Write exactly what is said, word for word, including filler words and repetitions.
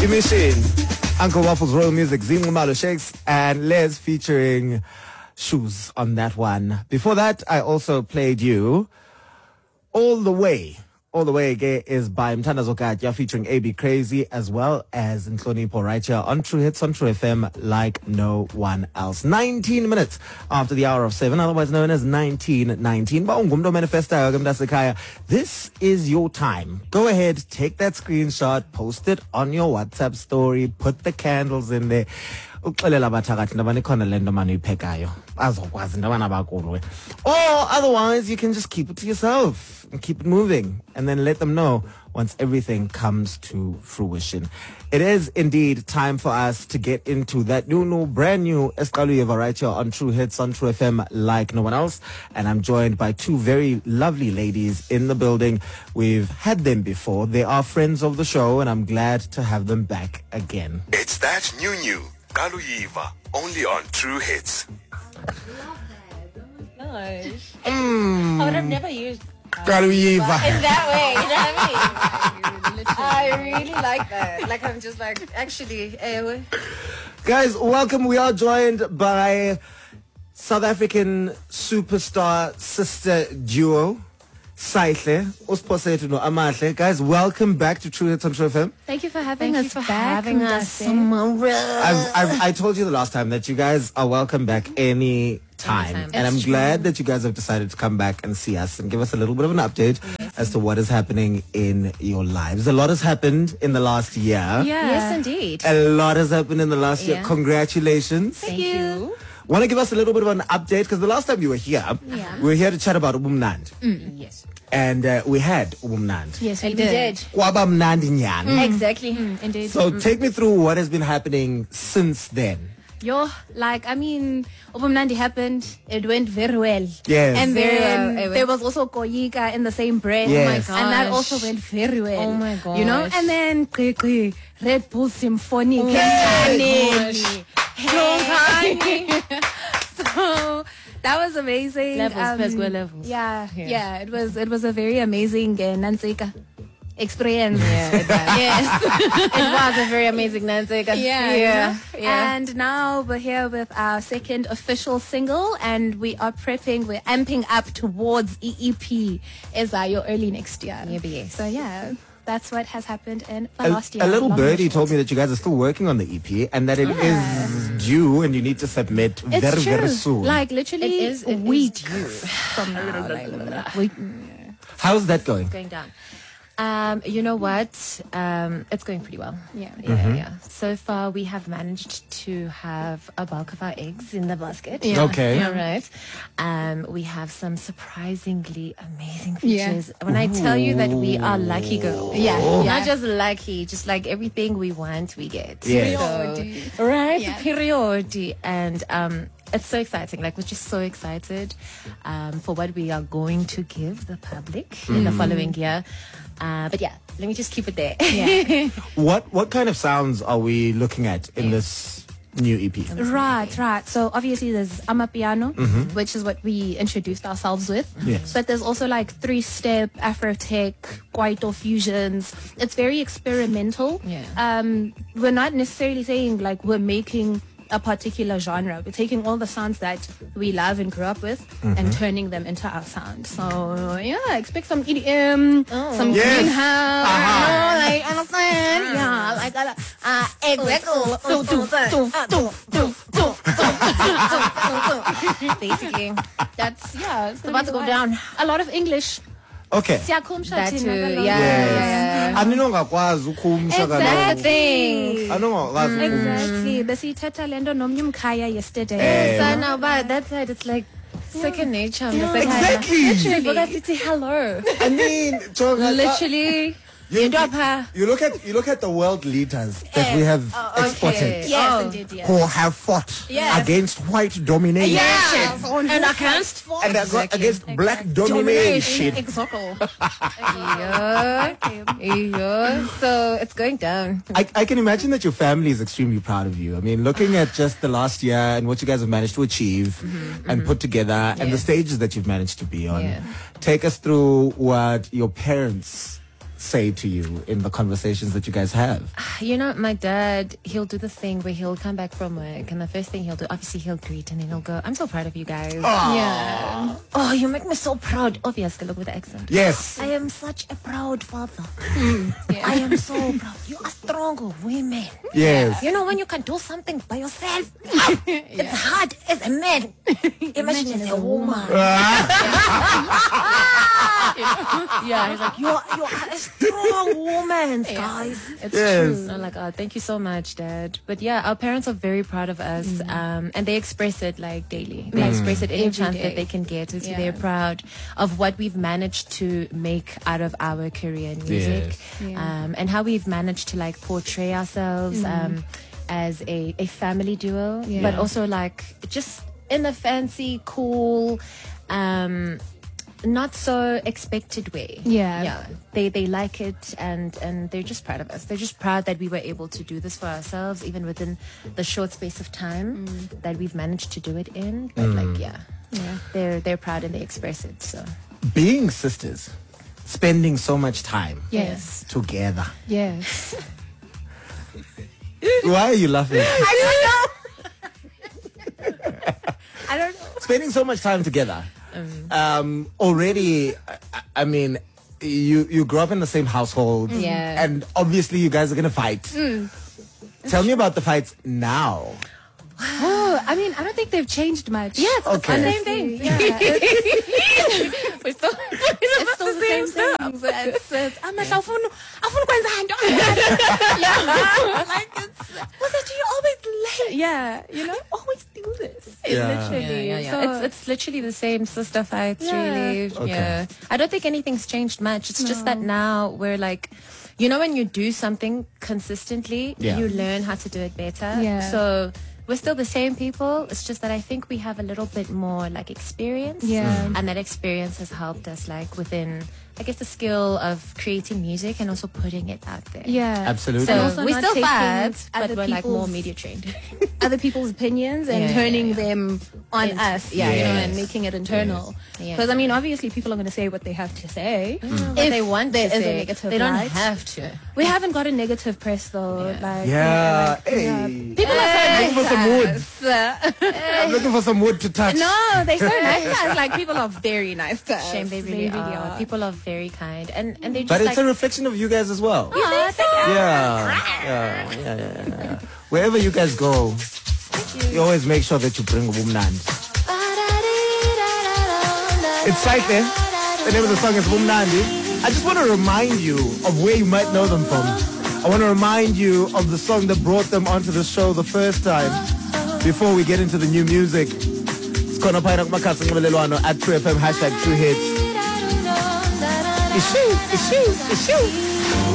Emission, Uncle Waffles Royal Music, Zinqumalo Shakes, and Les featuring Shoes on that one. Before that, I also played you All the Way. All the Way again is by Mthandazo Katya featuring A B Crazy as well as Nhlonipho right here on True Hits on True F M like no one else. nineteen minutes after the hour of seven, otherwise known as nineteen nineteen. This is your time. Go ahead, take that screenshot, post it on your WhatsApp story, put the candles in there. Or otherwise you can just keep it to yourself and keep it moving and then let them know once everything comes to fruition. It is indeed time for us to get into that new, new, brand new Eskaluyeva right here on True Hits on True F M like no one else. And I'm joined by two very lovely ladies in the building. We've had them before. They are friends of the show and I'm glad to have them back again. It's that new new. Galuyeva, only on True Hits. Gosh. Mm. I would have never used Galuyeva. in that way, you know what I mean? I really like that. Like, I'm just like, actually, eh, Guys, welcome. We are joined by South African superstar sister duo, Saihle, Usposetu no Amahle. Guys, welcome back to True Hits on True F M. Thank you for having Thank us you for back. having us. I've, I've, I told you the last time that you guys are welcome back any time. Anytime. And I'm It's glad true. that you guys have decided to come back and see us and give us a little bit of an update Yes. as to what is happening in your lives. A lot has happened in the last year. Yeah. Yes, indeed. A lot has happened in the last year. Yeah. Congratulations. Thank you. Want to give us a little bit of an update? Because the last time you were here, Yeah. we were here to chat about Ubumnand. Yes. And uh, we had Ubumnand. Yes, we And we did. did. Kwaba mnandi nyani. Exactly. Mm, indeed. So take me through what has been happening since then. Yo, like, I mean, Ubumnandi happened. It went very well. Yes. And Very then well. there was also Koyika in the same breath. Yes. Oh my And that gosh. also went very well. Oh my You know? gosh. And then Kwe Kwe, Red Bull Symphony. Oh Kentani. Hey. So that was amazing. Levels, per square levels. Yeah, Yeah. yeah, It was it was a very amazing uh, Nansika experience. Yeah, it was. Yes. It was a very amazing Nanzega. Yeah, Yeah. you know? And now we're here with our second official single, and we are prepping, we're amping up towards E E P as uh, your early next year. Yeah, but yes. So yeah, that's what has happened in the A, last year. a little Long birdie and told short. me that you guys are still working on the E P and that it is due and you need to submit It's very, true. very soon. Like literally It is- it a is week due. from now. Like, we, How's that going? Going down. Um, you know what? Um, it's going pretty well. yeah. Yeah, yeah. So far, we have managed to have a bulk of our eggs in the basket. Yeah. Okay. All right. Um, we have some surprisingly amazing Yeah. features. When I tell you that we are lucky girls, Yeah, not yeah. just lucky, just like everything we want, we get. Yes. So, right, Yeah. period. And um, it's so exciting. Like, we're just so excited um, for what we are going to give the public in the following year. Uh, but yeah, let me just keep it there. Yeah. What what kind of sounds are we looking at in this new E P? Right, right. So obviously there's Amapiano, which is what we introduced ourselves with. Yes. But there's also like three-step, Afrotech, Kwaito fusions. It's very experimental. Yeah. Um, we're not necessarily saying like we're making a particular genre. We're taking all the sounds that we love and grew up with and turning them into our sound. So yeah, expect some E D M, some Yes. greenhouse. Uh-huh. You know, like understand? Yeah, like uh, uh, exactly. Basically, That's yeah, it's about to go down. A lot of English. Okay. Siyakhumsha That thina too, kaloku. yeah. Yes. Aninongakwazi ukhumsha kaloku. Exactly. Anongakwazi ukhumsha. Exactly. Besithetha lento nomnye umkhaya yesterday. Eh. So now, but that side, it's like second nature. I'm just like, Exactly. Literally, because it's a hello. I mean, Jonga, Literally. you, Into apa? you look at you look at the world leaders that we have exported Yes, Oh. indeed, yes. who have fought Yes. against white domination Yes. And against and ag- against black domination. Exactly. yeah. yeah. So it's going down. I, I can imagine that your family is extremely proud of you. I mean, looking at just the last year and what you guys have managed to achieve and put together and the Yeah. stages that you've managed to be on. Yeah. Take us through what your parents say to you in the conversations that you guys have? You know, my dad, he'll do this thing where he'll come back from work, and the first thing he'll do, obviously he'll greet, and then he'll go, I'm so proud of you guys. Yeah. Oh, you make me so proud. Obviously, look with the accent. Yes. I am such a proud father. I am so proud. You are strong women. Yes. You know, when you can do something by yourself, it's hard as a man. Imagine as a woman. Yeah, he's like, you are, you are a strong woman, guys. It's Yes. true. I'm like, oh, thank you so much, Dad. But yeah, our parents are very proud of us, um, and they express it like daily. They express it any Every chance day. that they can get. So Yeah. they're proud of what we've managed to make out of our career in music, Yes. um, and how we've managed to like portray ourselves um, as a, a family duo, Yeah. but also like just in a fancy, cool. Um, not so expected way. Yeah. Yeah. They they like it, and and they're just proud of us. They're just proud that we were able to do this for ourselves, even within the short space of time that we've managed to do it in. But like yeah. Yeah. They're they're proud and they express it. So Being sisters, spending so much time Yes. together. Yes. Why are you laughing? I don't know. I don't know. Spending so much time together. Um, already, I, I mean, you you grew up in the same household, Yeah. and obviously you guys are gonna fight. Tell me about the fights now. Oh, I mean, I don't think they've changed much. yeah, it's Okay. the same thing. Yeah, it's, We're still, it's still the same thing. It's, it's, I'm like, I want yeah. Like, it's, was it you always late? yeah, you know? Always do this. Yeah. Literally. Yeah, yeah, yeah. So, it's it's literally the same sister fights, Yeah. really. Okay. Yeah. I don't think anything's changed much. It's just that now we're like, you know, when you do something consistently, Yeah. you learn how to do it better. Yeah. So we're still the same people. It's just that I think we have a little bit more like experience. Yeah. And that experience has helped us like within, I guess, the skill of creating music and also putting it out there. yeah. Absolutely. So And also we not still taking fight, but other we're like more people's- media trained. other people's opinions and Yeah, yeah, turning yeah. them on Int- us, yeah, you know, yes. and making it internal. Yeah. Because I mean, obviously, people are going to say what they have to say. What If they want there to is a say. negative They don't light. have to. We haven't got a negative press though. Yeah. Like, Yeah. like, Hey. yeah. People are so I'm looking for some wood. nice. I'm looking for some wood to touch. No, they're so nice to us. Like, people are very nice to us. Shame they really, are. People are very kind, and and they just But it's like. a reflection of you guys as well. Aw, thank you. Yeah. Yeah. Yeah, yeah, yeah, yeah. Wherever you guys go, you always make sure that you bring Bumnand. It's right there. The name of the song is Bumnandi. I just want to remind you of where you might know them from. I want to remind you of the song that brought them onto the show the first time before we get into the new music. It's Kona Paina Kumakasa Ngimelelwano at True F M, hashtag True Hits. Issue, issue, issue.